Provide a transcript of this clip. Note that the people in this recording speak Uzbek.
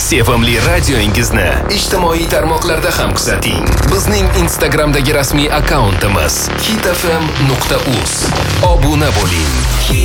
sevimli radioingizni ijtimoiy tarmoqlarda ham kuzating. Bizning Instagramdagi rasmiy akkauntimiz hitfm.uz. Obuna bo'ling.